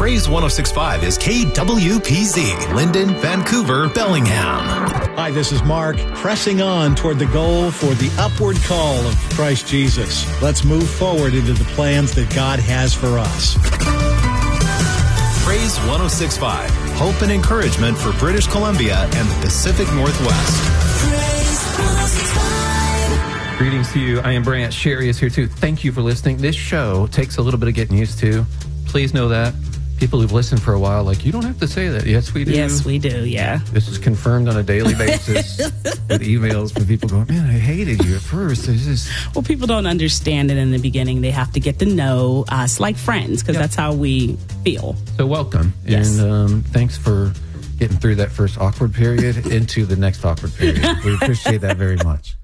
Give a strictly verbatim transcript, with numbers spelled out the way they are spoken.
Praise one oh six point five is K W P Z, Linden, Vancouver, Bellingham. Hi, this is Mark, pressing on toward the goal for the upward call of Christ Jesus. Let's move forward into the plans that God has for us. Praise one oh six point five, hope and encouragement for British Columbia and the Pacific Northwest. Greetings to you. I am Brant. Sherry is here too. Thank you for listening. This show takes a little bit of getting used to. Please know that. People who've listened for a while, like, you don't have to say that. Yes, we do. Yes, we do, yeah. This is confirmed on a daily basis with emails from people going, man, I hated you at first. It's just... Well, people don't understand it in the beginning. They have to get to know us like friends, because yeah. that's how we feel. So welcome. Yes. And um, thanks for getting through that first awkward period into the next awkward period. We appreciate that very much.